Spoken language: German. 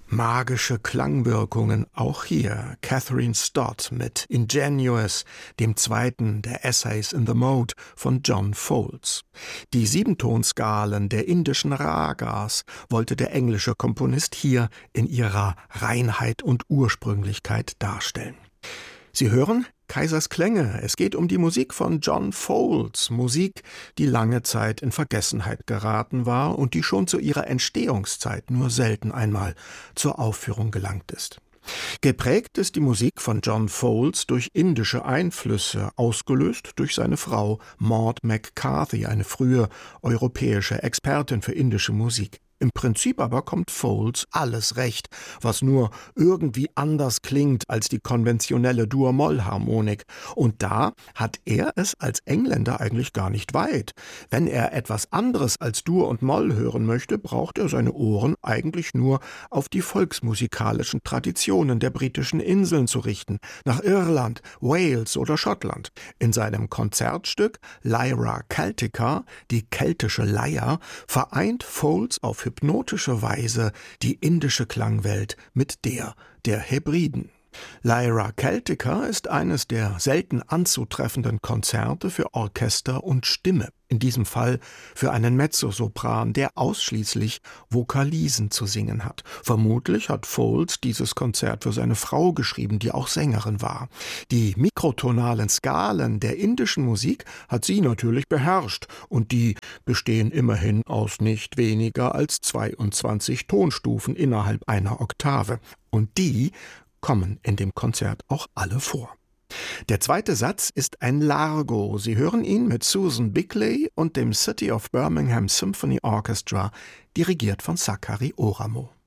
Magische Klangwirkungen auch hier. Catherine Stott mit Ingenuous, dem zweiten der Essays in the Mode von John Fowles. Die Siebentonskalen der indischen Ragas wollte der englische Komponist hier in ihrer Reinheit und Ursprünglichkeit darstellen. Sie hören Kaisers Klänge. Es geht um die Musik von John Fowles, Musik, die lange Zeit in Vergessenheit geraten war und die schon zu ihrer Entstehungszeit nur selten einmal zur Aufführung gelangt ist. Geprägt ist die Musik von John Fowles durch indische Einflüsse, ausgelöst durch seine Frau Maud McCarthy, eine frühe europäische Expertin für indische Musik. Im Prinzip aber kommt Fowles alles recht, was nur irgendwie anders klingt als die konventionelle Dur-Moll-Harmonik. Und da hat er es als Engländer eigentlich gar nicht weit. Wenn er etwas anderes als Dur und Moll hören möchte, braucht er seine Ohren eigentlich nur auf die volksmusikalischen Traditionen der britischen Inseln zu richten, nach Irland, Wales oder Schottland. In seinem Konzertstück Lyra Celtica, die keltische Leier, vereint Fowles auf hypnotische Weise die indische Klangwelt mit der Hebriden. Lyra Celtica ist eines der selten anzutreffenden Konzerte für Orchester und Stimme. In diesem Fall für einen Mezzosopran, der ausschließlich Vokalisen zu singen hat. Vermutlich hat Fowles dieses Konzert für seine Frau geschrieben, die auch Sängerin war. Die mikrotonalen Skalen der indischen Musik hat sie natürlich beherrscht und die bestehen immerhin aus nicht weniger als 22 Tonstufen innerhalb einer Oktave. Und die kommen in dem Konzert auch alle vor. Der zweite Satz ist ein Largo. Sie hören ihn mit Susan Bickley und dem City of Birmingham Symphony Orchestra, dirigiert von Sakari Oramo.